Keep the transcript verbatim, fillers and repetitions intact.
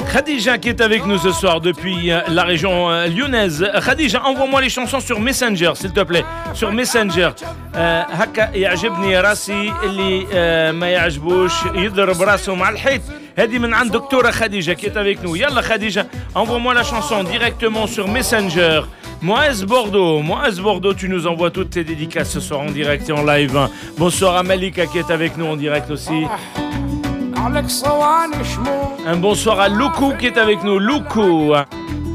Khadija qui est avec nous ce soir depuis la région lyonnaise. Khadija, envoie-moi les chansons sur Messenger s'il te plaît. Sur Messenger. هكا يعجبني راسي اللي ما يعجبوش يضرب راسه مع الحيط. هذه من عند دكتورة خديجة qui est avec nous. يلا خديجة, envoie-moi la chanson directement sur Messenger. Moaz Bordeaux, Moaz Bordeaux, tu nous envoies toutes tes dédicaces ce soir en direct et en live. Bonsoir à Malika qui est avec nous en direct aussi. Un bonsoir à Loukou qui est avec nous. Loukou.